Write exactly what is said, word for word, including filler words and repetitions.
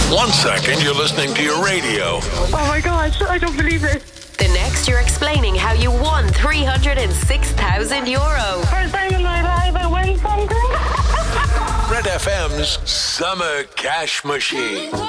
One second, you're listening to your radio. Oh my gosh, I don't believe it. The next, you're explaining how you won three hundred six thousand euro. First time in my life I win something. Red F M's Summer Cash Machine.